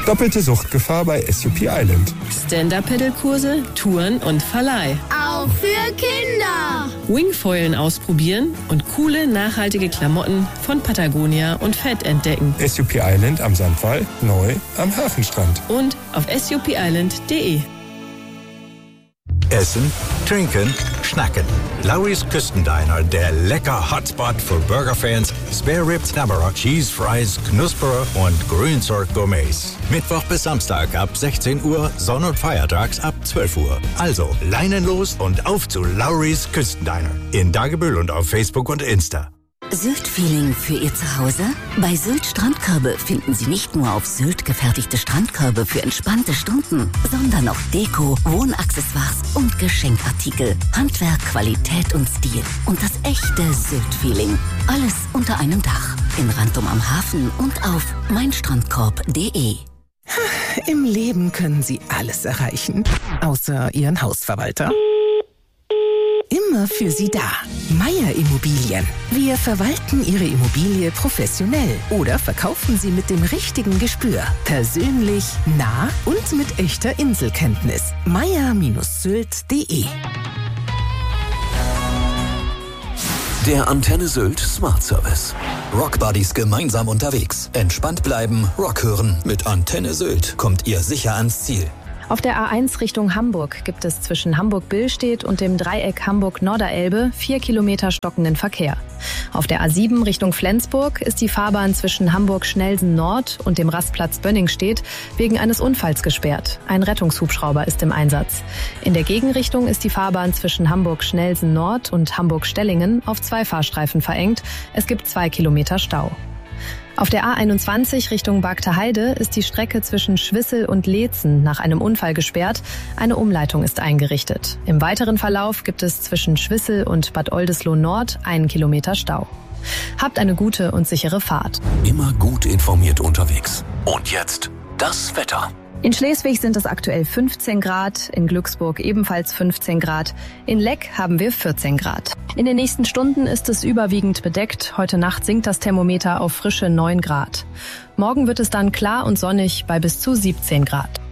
Doppelte Suchtgefahr bei SUP Island. Stand-Up-Pedal-Kurse, Touren und Verleih. Auch für Kinder. Wingfoilen ausprobieren und coole, nachhaltige Klamotten von Patagonia und Fett entdecken. SUP Island am Sandwall, neu am Hafenstrand. Und auf supisland.de. Essen, trinken, schnacken. Lawry's Küstendiner, der lecker Hotspot für Burgerfans, Spare Ribs, Knabberer, Cheese Fries, Knusperer und Grünzeug-Gourmets. Mittwoch bis Samstag ab 16 Uhr, Sonn- und Feiertags ab 12 Uhr. Also Leinen los und auf zu Lawry's Küstendiner. In Dagebüll und auf Facebook und Insta. Sylt-Feeling für Ihr Zuhause? Bei Sylt Strandkörbe finden Sie nicht nur auf Sylt gefertigte Strandkörbe für entspannte Stunden, sondern auch Deko, Wohnaccessoires und Geschenkartikel. Handwerk, Qualität und Stil. Und das echte Sylt-Feeling. Alles unter einem Dach. In Rantum am Hafen und auf meinstrandkorb.de. Im Leben können Sie alles erreichen, außer Ihren Hausverwalter. Immer für Sie da. Meier Immobilien. Wir verwalten Ihre Immobilie professionell oder verkaufen Sie mit dem richtigen Gespür. Persönlich, nah und mit echter Inselkenntnis. meier-sylt.de. Der Antenne Sylt Smart Service. Rockbuddies gemeinsam unterwegs. Entspannt bleiben, Rock hören. Mit Antenne Sylt kommt ihr sicher ans Ziel. Auf der A1 Richtung Hamburg gibt es zwischen Hamburg-Billstedt und dem Dreieck Hamburg-Norderelbe 4 Kilometer stockenden Verkehr. Auf der A7 Richtung Flensburg ist die Fahrbahn zwischen Hamburg-Schnelsen-Nord und dem Rastplatz Bönningstedt wegen eines Unfalls gesperrt. Ein Rettungshubschrauber ist im Einsatz. In der Gegenrichtung ist die Fahrbahn zwischen Hamburg-Schnelsen-Nord und Hamburg-Stellingen auf 2 Fahrstreifen verengt. Es gibt 2 Kilometer Stau. Auf der A21 Richtung Bagter Heide ist die Strecke zwischen Schwissel und Leetzen nach einem Unfall gesperrt. Eine Umleitung ist eingerichtet. Im weiteren Verlauf gibt es zwischen Schwissel und Bad Oldesloe Nord 1 Kilometer Stau. Habt eine gute und sichere Fahrt. Immer gut informiert unterwegs. Und jetzt das Wetter. In Schleswig sind es aktuell 15 Grad, in Glücksburg ebenfalls 15 Grad, in Leck haben wir 14 Grad. In den nächsten Stunden ist es überwiegend bedeckt, heute Nacht sinkt das Thermometer auf frische 9 Grad. Morgen wird es dann klar und sonnig bei bis zu 17 Grad.